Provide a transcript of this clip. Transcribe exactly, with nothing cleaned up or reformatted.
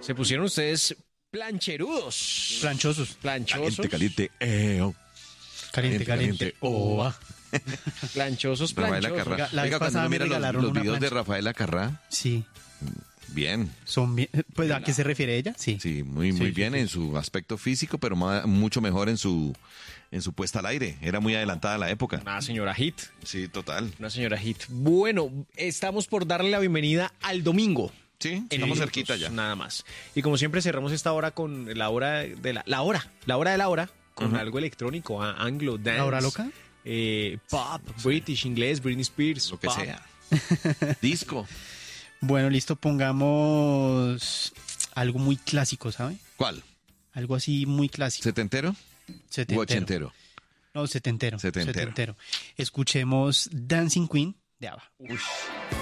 Se pusieron ustedes plancherudos. Planchosos. Planchosos. Caliente, caliente, eh, oh. Caliente, caliente. oh. Planchosos, Rafaela planchosos. Carrá. Oiga, la Oiga, vez cuando pasada uno me mira los, regalaron los una videos de plancha. Rafaela Carrá, Sí, bien. son bien. Pues, ¿a qué se refiere ella? Sí. Sí, muy, muy Sí, bien sí, sí. en su aspecto físico, pero ma- mucho mejor en su en su puesta al aire. Era muy adelantada a la época. Una señora hit. Sí, total. Una señora hit. Bueno, estamos por darle la bienvenida al domingo. Sí, En estamos minutos, cerquita ya. Nada más. Y como siempre cerramos esta hora con la hora de la, la hora, la hora de la hora, con Ujú. algo electrónico, a- anglo, dance. ¿La hora loca? eh, pop, British, inglés, Britney Spears. Lo que pop. sea. Disco. Bueno, listo, pongamos algo muy clásico, ¿sabe? ¿Cuál? Algo así muy clásico. ¿Setentero Setentero. u ochentero? No, setentero. Setentero. Escuchemos Dancing Queen de ABBA.